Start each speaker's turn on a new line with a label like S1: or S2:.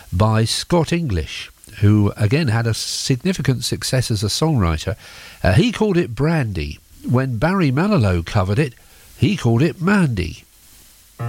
S1: by Scott English, who again had a significant success as a songwriter. He called it Brandy. When Barry Manilow covered it, he called it Mandy.